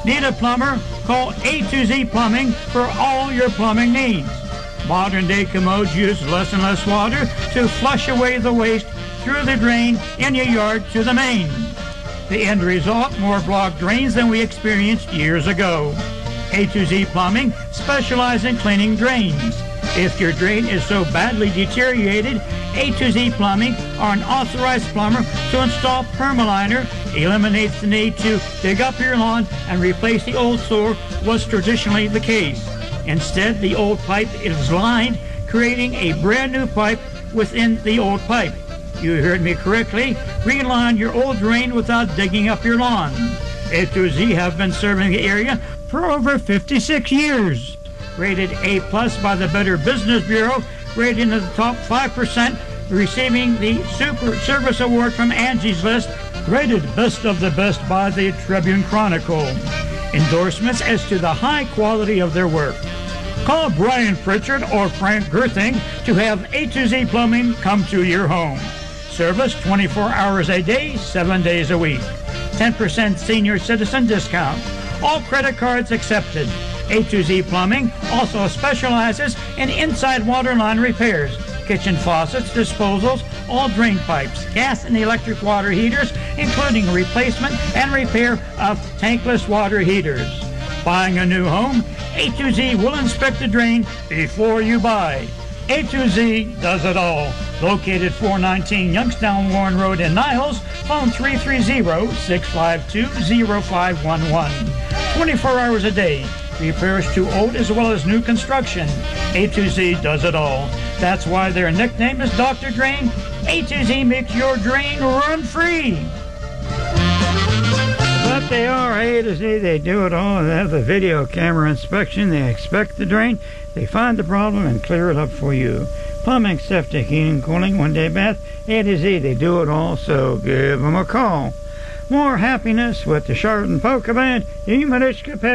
Need a plumber? Call A to Z Plumbing for all your plumbing needs. Modern day commodes use less and less water to flush away the waste through the drain in your yard to the main. The end result, more blocked drains than we experienced years ago. A to Z Plumbing specializes in cleaning drains. If your drain is so badly deteriorated, A to Z Plumbing are an authorized plumber to install Permaliner, eliminates the need to dig up your lawn and replace the old sewer was traditionally the case. Instead, the old pipe is lined, creating a brand new pipe within the old pipe. You heard me correctly. Reline your old drain without digging up your lawn. A to Z have been serving the area for over 56 years. Rated A+ by the Better Business Bureau, rated in the top 5%, receiving the Super Service Award from Angie's List, rated Best of the Best by the Tribune Chronicle. Endorsements as to the high quality of their work. Call Brian Pritchard or Frank Gerthing to have A to Z Plumbing come to your home. Service 24 hours a day, 7 days a week. 10% senior citizen discount. All credit cards accepted. A to Z Plumbing also specializes in inside water line repairs, kitchen faucets, disposals, all drain pipes, gas and electric water heaters, including replacement and repair of tankless water heaters. Buying a new home? A to Z will inspect the drain before you buy. A to Z does it all. Located 419 Youngstown Warren Road in Niles, phone 330-652-0511. 24 hours a day. Repairs to old as well as new construction. A to Z does it all. That's why their nickname is Dr. Drain. A to Z makes your drain run free. But they are A to Z. They do it all. They have the video camera inspection. They inspect the drain. They find the problem and clear it up for you. Plumbing, septic, heating, cooling, one-day bath. A to Z. They do it all. So give them a call. More happiness with the Charlton Polka Band.